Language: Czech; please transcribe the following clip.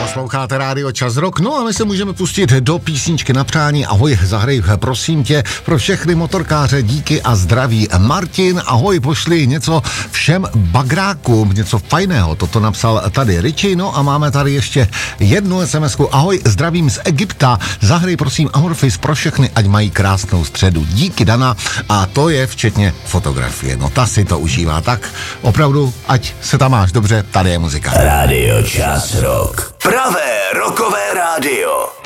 Posloucháte rádio Čas Rock, no a my se můžeme pustit do písničky na přání. Ahoj, zahrej, prosím tě, pro všechny motorkáře díky a zdraví. Martin, ahoj, pošli něco všem bagrákům, něco fajného, toto napsal tady Richie, no a máme tady ještě jednu SMS-ku. Ahoj, zdravím z Egypta, zahrej prosím Amorphis pro všechny, ať mají krásnou středu. Díky Dana, a to je včetně fotografie, no ta si to užívá, tak opravdu, ať se tam máš dobře, tady je muzika. Rádio Čas Rock. Pravé rockové rádio.